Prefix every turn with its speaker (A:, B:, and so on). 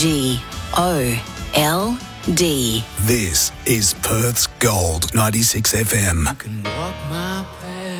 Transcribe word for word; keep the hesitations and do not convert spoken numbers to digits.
A: G O L D.
B: This is Perth's Gold ninety-six F M.
C: You can walk my path.